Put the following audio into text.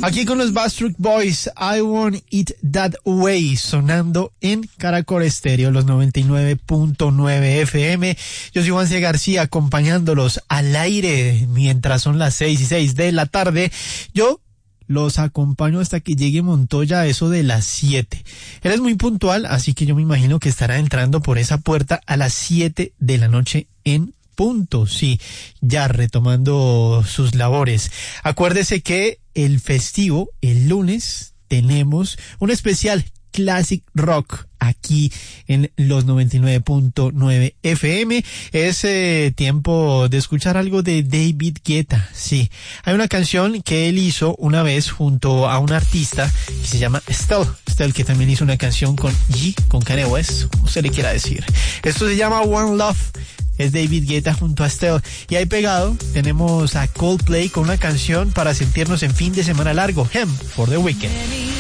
Aquí con los Backstreet Boys, I Want It That Way, sonando en Caracol Estéreo, los 99.9 FM. Yo soy Juan C. García, acompañándolos al aire mientras son las 6:06 de la tarde. Yo los acompaño hasta que llegue Montoya a eso de las 7. Él es muy puntual, así que yo me imagino que estará entrando por esa puerta a las 7 de la noche en punto, sí, ya retomando sus labores. Acuérdese que el festivo, el lunes, tenemos un especial Classic Rock aquí en los 99.9 FM. Es tiempo de escuchar algo de David Guetta. Sí, hay una canción que él hizo una vez junto a un artista que se llama Estelle, que también hizo una canción con Kanye West, como se le quiera decir. Esto se llama One Love. Es David Guetta junto a Estelle. Y ahí pegado tenemos a Coldplay con una canción para sentirnos en fin de semana largo, Hem for the Weekend.